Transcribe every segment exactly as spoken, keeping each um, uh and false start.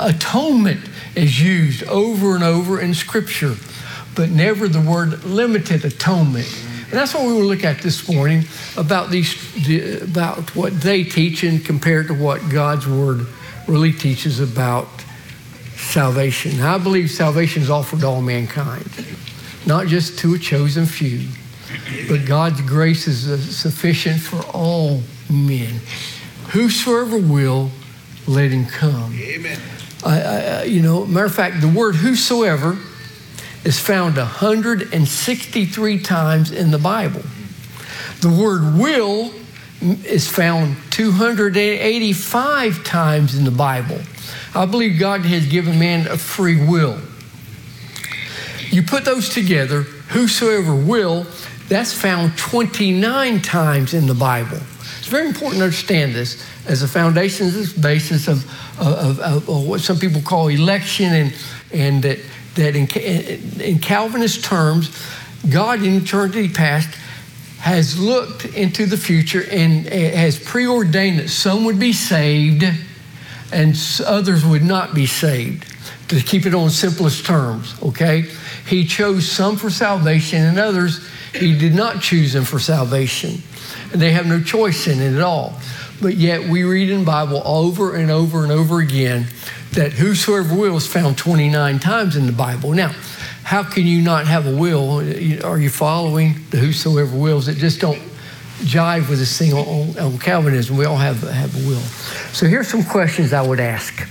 atonement is used over and over in Scripture, but never the word limited atonement. And that's what we will look at this morning, about these, about what they teach and compared to what God's Word really teaches about salvation. Now, I believe salvation is offered to all mankind, not just to a chosen few, but God's grace is sufficient for all men. Whosoever will, let him come. Amen. I, I, you know, matter of fact, the word whosoever is found one hundred sixty-three times in the Bible. The word will is found two hundred eighty-five times in the Bible. I believe God has given man a free will. You put those together, whosoever will, that's found twenty-nine times in the Bible. It's very important to understand this as a foundation, as a basis of, of, of, of what some people call election, and, and that, that in, in Calvinist terms, God in eternity past has looked into the future and has preordained that some would be saved and others would not be saved. To keep it on simplest terms, okay? He chose some for salvation and others he did not choose them for salvation. And they have no choice in it at all. But yet we read in the Bible over and over and over again that whosoever will is found twenty-nine times in the Bible. Now, how can you not have a will? Are you following the whosoever wills that just don't jive with this thing on, on Calvinism? We all have, have a will. So here's some questions I would ask.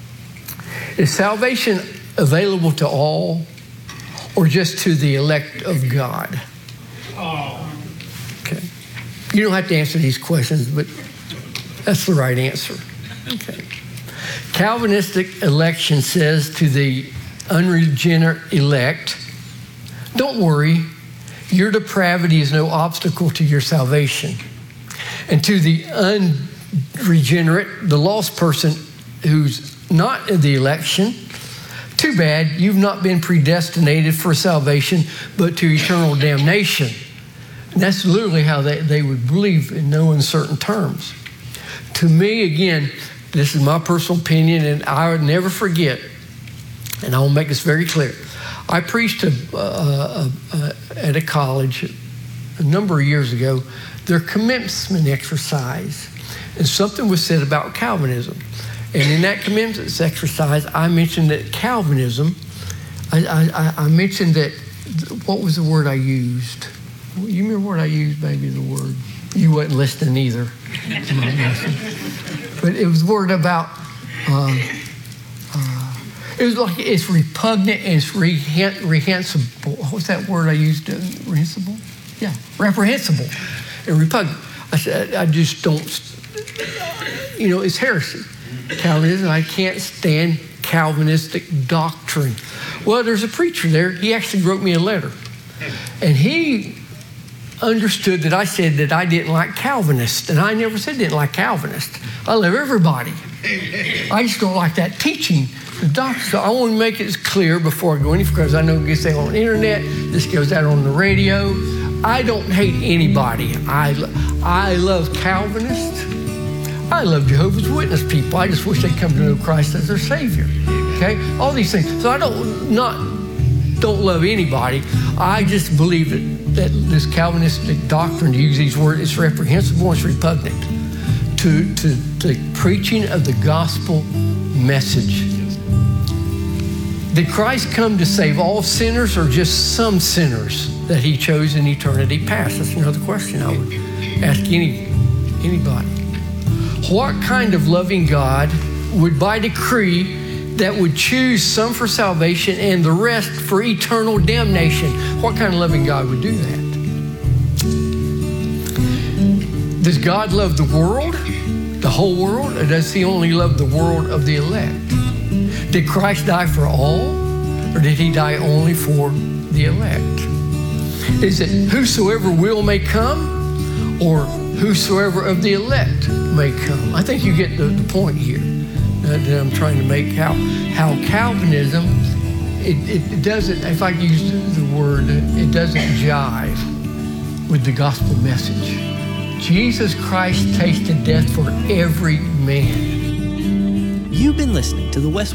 Is salvation available to all or just to the elect of God? Oh. Okay. You don't have to answer these questions, but that's the right answer. Okay. Calvinistic election says to the unregenerate elect, don't worry, your depravity is no obstacle to your salvation. And to the unregenerate, the lost person who's not in the election, too bad, you've not been predestinated for salvation, but to eternal damnation. And that's literally how they, they would believe in no uncertain terms. To me, again, this is my personal opinion, and I would never forget, and I will make this very clear. I preached a, uh, uh, at a college a number of years ago, their commencement exercise, and something was said about Calvinism. And in that commencement exercise, I mentioned that Calvinism, I, I, I mentioned that, what was the word I used? You remember what I used, maybe the word? You wasn't listening either. But it was a word about, um, uh, it was like it's repugnant and it's rehen- reprehensible. What's that word I used? Reprehensible? Yeah, reprehensible and repugnant. I said, I just don't, you know, it's heresy. Calvinism, I can't stand Calvinistic doctrine. Well, there's a preacher there. He actually wrote me a letter. And he understood that I said that I didn't like Calvinists. And I never said I didn't like Calvinists. I love everybody. I just don't like that teaching. The doctrine. So I want to make it clear before I go any further, because I know it gets out on the internet. This goes out on the radio. I don't hate anybody. I, I love Calvinists. I love Jehovah's Witness people. I just wish they'd come to know Christ as their Savior. Okay? All these things. So I don't not don't love anybody. I just believe that, that this Calvinistic doctrine, to use these words, it's reprehensible, it's repugnant to, to, to the preaching of the gospel message. Did Christ come to save all sinners or just some sinners that he chose in eternity past? That's another question I would ask any anybody. What kind of loving God would by decree that would choose some for salvation and the rest for eternal damnation? What kind of loving God would do that? Does God love the world, the whole world, or does he only love the world of the elect? Did Christ die for all, or did he die only for the elect? Is it whosoever will may come, or whosoever of the elect may come? I think you get the, the point here that, that I'm trying to make. How how Calvinism, it, it doesn't, if I use the word, it doesn't jive with the gospel message. Jesus Christ tasted death for every man. You've been listening to the West